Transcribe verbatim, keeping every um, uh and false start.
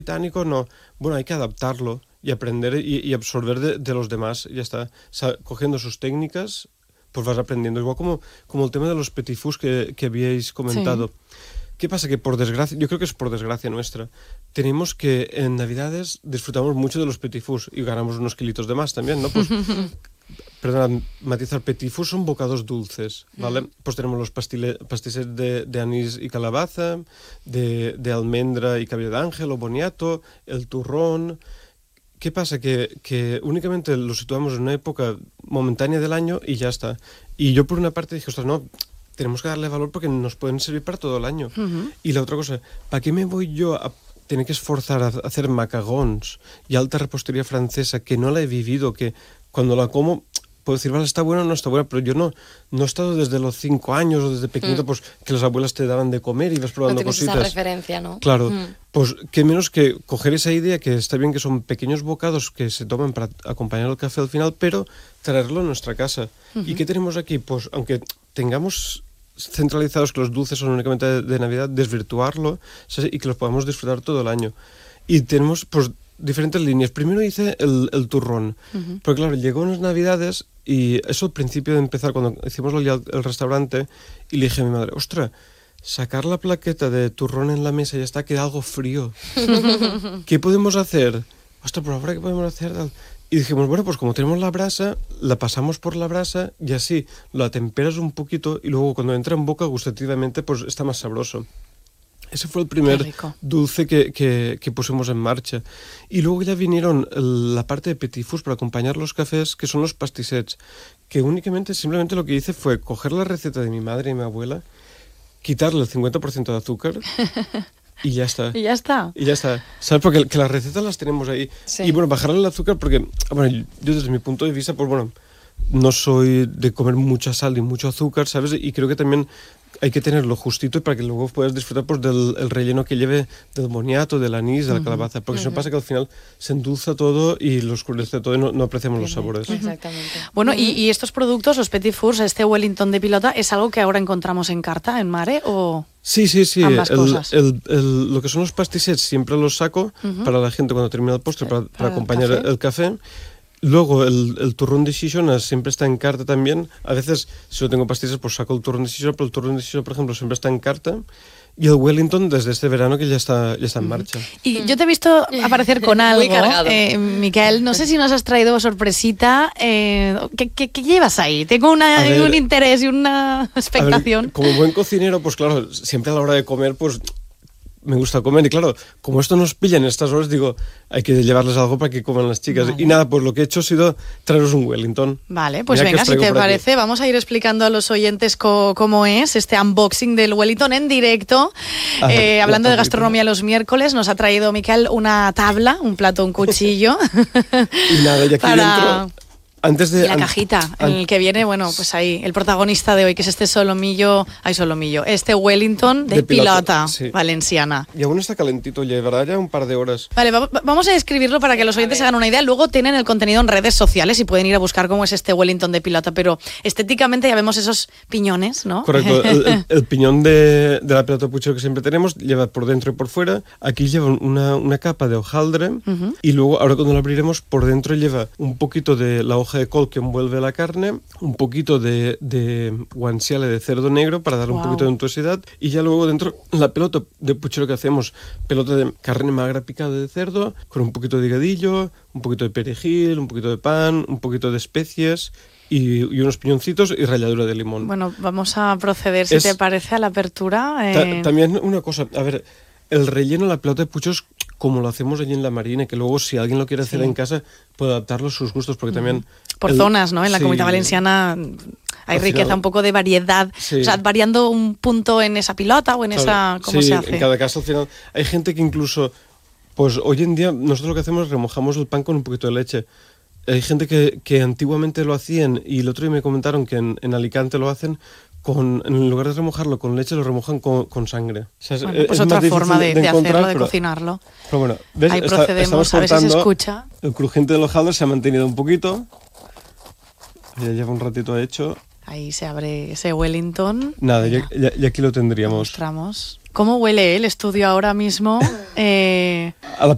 británico, no. Bueno, hay que adaptarlo y aprender y, y absorber de, de los demás. Ya está. O sea, cogiendo sus técnicas, pues vas aprendiendo. Igual como, como el tema de los petit fours que, que habíais comentado. Sí. ¿Qué pasa? Que por desgracia, yo creo que es por desgracia nuestra, tenemos que en Navidades disfrutamos mucho de los petit fours y ganamos unos kilitos de más también, ¿no? Pues, perdona, matizar, petit fours son bocados dulces, ¿vale? Mm. Pues tenemos los pastile, pastisets de, de anís y calabaza, de, de almendra y cabello de ángel o boniato, el turrón. ¿Qué pasa? Que, que únicamente lo situamos en una época momentánea del año y ya está. Y yo por una parte dije, ostras, no, tenemos que darle valor porque nos pueden servir para todo el año. Uh-huh. Y la otra cosa, ¿para qué me voy yo a tener que esforzar a hacer macagons y alta repostería francesa que no la he vivido, que cuando la como puedo decir, vale, está buena o no está buena, pero yo no, no he estado desde los cinco años o desde pequeñito, mm. pues que las abuelas te daban de comer y vas probando no cositas. Esa referencia, ¿no? Claro, mm. pues qué menos que coger esa idea, que está bien que son pequeños bocados que se toman para acompañar el café al final, pero traerlo a nuestra casa. Uh-huh. ¿Y qué tenemos aquí? Pues aunque tengamos centralizados que los dulces son únicamente de, de Navidad, desvirtuarlo, ¿sabes? Y que los podamos disfrutar todo el año. Y tenemos pues diferentes líneas. Primero hice el, el turrón, uh-huh. porque claro, llegó unas Navidades y eso al principio de empezar, cuando hicimos el, el restaurante, y le dije a mi madre, ostras, sacar la plaqueta de turrón en la mesa y ya está, queda algo frío. ¿Qué podemos hacer? Ostras, por ahora, ¿qué podemos hacer? Y dijimos, bueno, pues como tenemos la brasa, la pasamos por la brasa y así lo atemperas un poquito y luego cuando entra en boca gustativamente, pues está más sabroso. Ese fue el primer dulce que, que, que pusimos en marcha. Y luego ya vinieron la parte de petit fours para acompañar los cafés, que son los pastisets, que únicamente, simplemente lo que hice fue coger la receta de mi madre y mi abuela, quitarle el cincuenta por ciento de azúcar y ya está. Y ya está. Y ya está. ¿Sabes? Porque que las recetas las tenemos ahí. Sí. Y bueno, bajarle el azúcar porque, bueno, yo desde mi punto de vista, pues bueno, no soy de comer mucha sal y mucho azúcar, ¿sabes? Y creo que también hay que tenerlo justito para que luego puedas disfrutar pues, del el relleno que lleve del boniato, del anís, de la uh-huh. calabaza. Porque uh-huh. si no pasa que al final se endulza todo y lo oscurece todo y no, no apreciamos uh-huh. los sabores. Exactamente. Bueno, uh-huh. y, y estos productos, los petit fours, este Wellington de pilota, ¿es algo que ahora encontramos en carta, en Mare, o...? Sí, sí, sí. Ambas el, cosas. El, el, lo que son los pastisets siempre los saco uh-huh. para la gente cuando termina el postre, para, para, para acompañar el café. el café. Luego, el, el turrón de Xixona siempre está en carta también. A veces, si no tengo pastillas, pues saco el turrón de Xixona, pero el turrón de Xixona, por ejemplo, siempre está en carta. Y el Wellington, desde este verano, que ya está, ya está en marcha. Y yo te he visto aparecer con algo, eh, Miquel. No sé si nos has traído sorpresita. Eh, ¿qué, qué, ¿Qué llevas ahí? Tengo una, ver, un interés y una expectación. Ver, como buen cocinero, pues claro, siempre a la hora de comer, pues me gusta comer. Y claro, como esto nos pilla en estas horas, digo, hay que llevarles algo para que coman las chicas. Vale. Y nada, pues lo que he hecho ha sido traeros un Wellington. Vale, pues Mira venga, si te parece, aquí. Vamos a ir explicando a los oyentes co- cómo es este unboxing del Wellington en directo. Ah, eh, hablando de gastronomía los miércoles, nos ha traído Miquel una tabla, un plato, un cuchillo. Y nada, y aquí para... dentro... Antes de, y la an- cajita an- en el que viene, bueno, pues ahí, el protagonista de hoy, que es este solomillo, ay, solomillo, este Wellington de, de pilota, pilota sí. valenciana. Y aún está calentito, llevará ya un par de horas. Vale, va- vamos a describirlo para que los oyentes se hagan una idea. Luego tienen el contenido en redes sociales y pueden ir a buscar cómo es este Wellington de pilota, pero estéticamente ya vemos esos piñones, ¿no? Correcto, el, el, el piñón de, de la pilota puchero que siempre tenemos lleva por dentro y por fuera. Aquí lleva una, una capa de hojaldre uh-huh. y luego, ahora cuando lo abriremos, por dentro lleva un poquito de la hoja de col que envuelve la carne, un poquito de, de guanciale de cerdo negro para darle wow. un poquito de untuosidad y ya luego dentro la pelota de puchero que hacemos, pelota de carne magra picada de cerdo con un poquito de higadillo, un poquito de perejil, un poquito de pan, un poquito de especias y, y unos piñoncitos y ralladura de limón. Bueno, vamos a proceder, si es, te parece, a la apertura. Eh... Ta- también una cosa, a ver, el relleno, la pelota de pucheros, como lo hacemos allí en la Marina, que luego si alguien lo quiere hacer sí. en casa, puede adaptarlo a sus gustos, porque también... Por el, zonas, ¿no? En la sí, Comunidad Valenciana hay riqueza, final, un poco de variedad. Sí. O sea, variando un punto en esa pilota o en claro, esa... ¿Cómo sí, se hace? En cada caso, al final, hay gente que incluso... Pues hoy en día, nosotros lo que hacemos es remojamos el pan con un poquito de leche. Hay gente que, que antiguamente lo hacían, y el otro día me comentaron que en, en Alicante lo hacen... Con, en lugar de remojarlo con leche, lo remojan con, con sangre. O sea, es, bueno, pues es otra forma de, de, de hacerlo, de pero, cocinarlo. Pero bueno, ¿ves? Ahí procedemos, a ver si se escucha. El crujiente del hojaldre se ha mantenido un poquito. Ya lleva un ratito hecho. Ahí se abre ese Wellington. Nada, ya, ya, ya aquí lo tendríamos. Lo mostramos. ¿Cómo huele el estudio ahora mismo? Eh... A la,